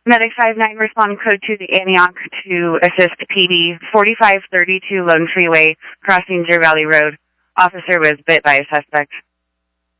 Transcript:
Medic 5-9, respond code to the Antioch to assist PD 4532 Lone Freeway, crossing Deer Valley Road. Officer was bit by a suspect.